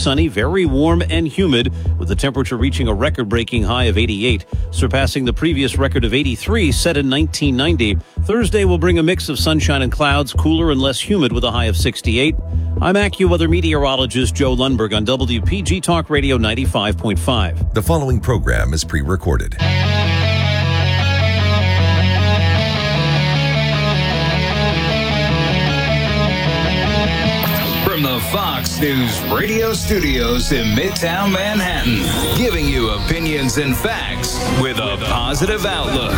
sunny, very warm and humid, with the temperature reaching a record-breaking high of 88, surpassing the previous record of 83 set in 1990. Thursday will bring a mix of sunshine and clouds, cooler and less humid with a high of 68. I'm AccuWeather meteorologist Joe Lundberg on WPG Talk Radio 95.5. The following program is pre-recorded. From the Fox News radio studios in Midtown Manhattan, giving you opinions and facts with a positive outlook.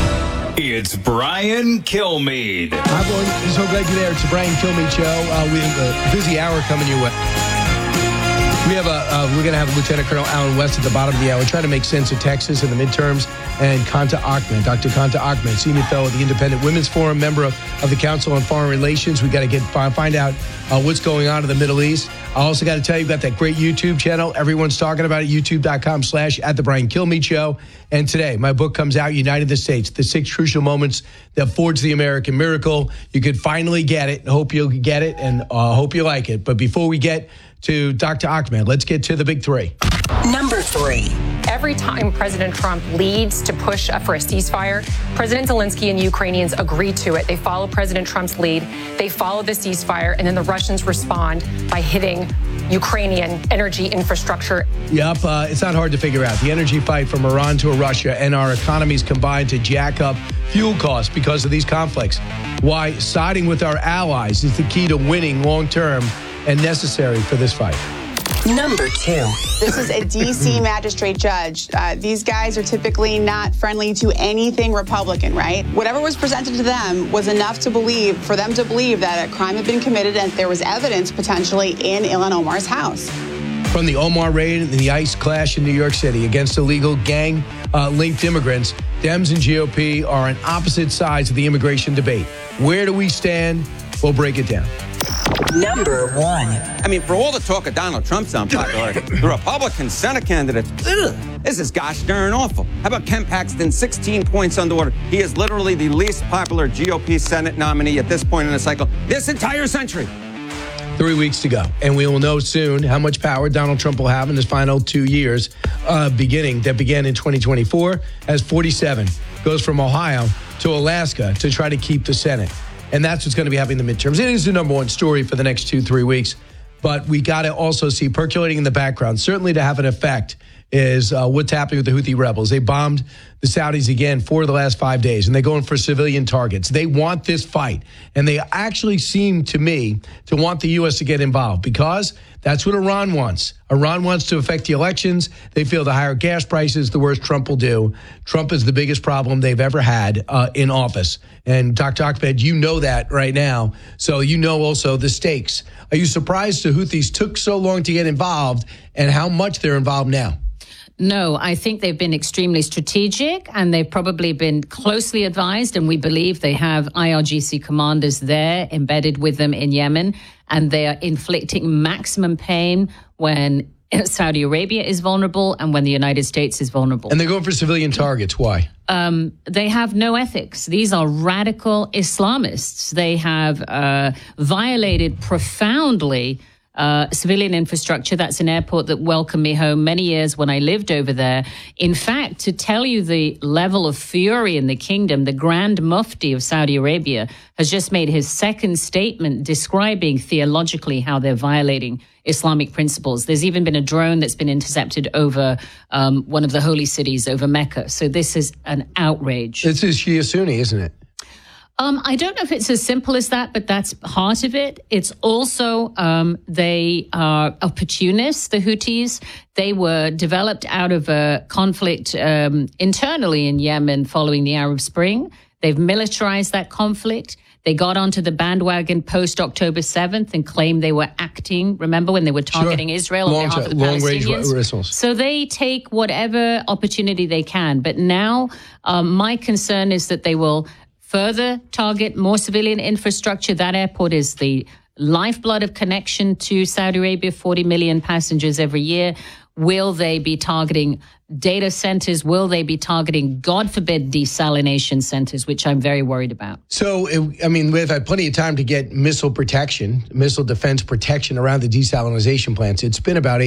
It's Brian Kilmeade. I'm so glad you're there. It's the Brian Kilmeade Show. We have a busy hour coming your way. We're going to have Lieutenant Colonel Alan West at the bottom of the hour trying to make sense of Texas in the midterms, and Kanta Ahmed, Dr. Kanta Ahmed, senior fellow at the Independent Women's Forum, member of the Council on Foreign Relations. We got to find out what's going on in the Middle East. I also got to tell you about that great YouTube channel. Everyone's talking about it, youtube.com/@TheBrianKilmeade And today, my book comes out, Uniting the States, the 6 crucial moments that forged the American miracle. You could finally get it. Hope you'll get it, and hope you like it. But before we get to Dr. Ahmed, let's get to the big 3. Number 3. Every time President Trump leads to push for a ceasefire, President Zelensky and Ukrainians agree to it. They follow President Trump's lead. They follow the ceasefire, and then the Russians respond by hitting Ukrainian energy infrastructure. Yep, it's not hard to figure out. The energy fight from Iran to Russia and our economies combined to jack up fuel costs because of these conflicts. Why siding with our allies is the key to winning long-term and necessary for this fight. Number 2. This is a D.C. magistrate judge. These guys are typically not friendly to anything Republican, right? Whatever was presented to them was enough for them to believe that a crime had been committed and there was evidence potentially in Ilhan Omar's house. From the Omar raid and the ICE clash in New York City against illegal gang-linked immigrants, Dems and GOP are on opposite sides of the immigration debate. Where do we stand? We'll break it down. Number 1. I mean, for all the talk of Donald Trump's unpopular, the Republican Senate candidates, this is gosh darn awful. How about Ken Paxton, 16 points underwater? He is literally the least popular GOP Senate nominee at this point in the cycle this entire century. 3 weeks to go, and we will know soon how much power Donald Trump will have in his final 2 years, that began in 2024, as 47 goes from Ohio to Alaska to try to keep the Senate. And that's what's going to be happening in the midterms. It is the number one story for the next 2-3 weeks. But we got to also see percolating in the background, certainly to have an effect, is what's happening with the Houthi rebels. They bombed the Saudis again for the last 5 days, and they're going for civilian targets. They want this fight, and they actually seem to me to want the U.S. to get involved because that's what Iran wants. Iran wants to affect the elections. They feel the higher gas prices, the worse Trump will do. Trump is the biggest problem they've ever had in office. And Dr. Ahmed, you know that right now, so you know also the stakes. Are you surprised the Houthis took so long to get involved and how much they're involved now? No, I think they've been extremely strategic and they've probably been closely advised. And we believe they have IRGC commanders there embedded with them in Yemen. And they are inflicting maximum pain when Saudi Arabia is vulnerable and when the United States is vulnerable. And they're going for civilian targets. Why? They have no ethics. These are radical Islamists. They have violated profoundly civilian infrastructure. That's an airport that welcomed me home many years when I lived over there. In fact, to tell you the level of fury in the kingdom, the Grand Mufti of Saudi Arabia has just made his second statement describing theologically how they're violating Islamic principles. There's even been a drone that's been intercepted over one of the holy cities, over Mecca. So this is an outrage. This is Shia Sunni, isn't it? I don't know if it's as simple as that, but that's part of it. It's also they are opportunists, the Houthis. They were developed out of a conflict internally in Yemen following the Arab Spring. They've militarized that conflict. They got onto the bandwagon post-October 7th and claimed they were acting, remember, when they were targeting Israel on behalf of the Palestinians. Missiles. So they take whatever opportunity they can. But now my concern is that they will further target more civilian infrastructure. That airport is the lifeblood of connection to Saudi Arabia, 40 million passengers every year. Will they be targeting data centers? Will they be targeting, God forbid, desalination centers, which I'm very worried about? So, we've had plenty of time to get missile defense protection around the desalination plants. It's been about